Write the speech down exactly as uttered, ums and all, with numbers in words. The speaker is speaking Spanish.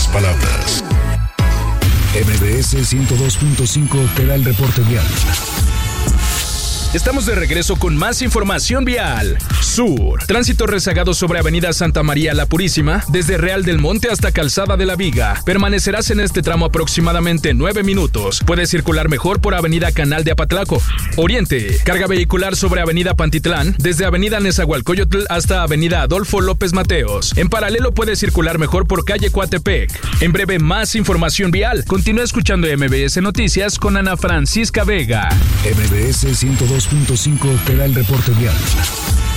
pocas palabras. M B S ciento dos punto cinco te da el reporte vial. Estamos de regreso con más información vial. Sur. Tránsito rezagado sobre Avenida Santa María La Purísima, desde Real del Monte hasta Calzada de la Viga. Permanecerás en este tramo aproximadamente nueve minutos. Puedes circular mejor por Avenida Canal de Apatlaco. Oriente. Carga vehicular sobre Avenida Pantitlán, desde Avenida Nezahualcóyotl hasta Avenida Adolfo López Mateos. En paralelo puedes circular mejor por calle Coatepec. En breve, más información vial. Continúa escuchando M B S Noticias con Ana Francisca Vega. M B S ciento dos punto cinco te da el reporte vial.